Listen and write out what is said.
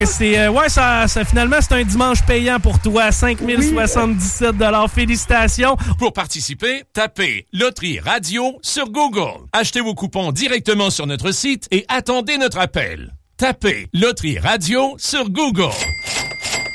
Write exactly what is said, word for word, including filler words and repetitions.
C'est, euh, ouais, ça, ça, finalement, c'est un dimanche payant pour toi. cinq mille soixante-dix-sept dollars. Félicitations. Pour participer, tapez Loterie Radio sur Google. Achetez vos coupons directement sur notre site et attendez notre appel. Tapez Loterie Radio sur Google.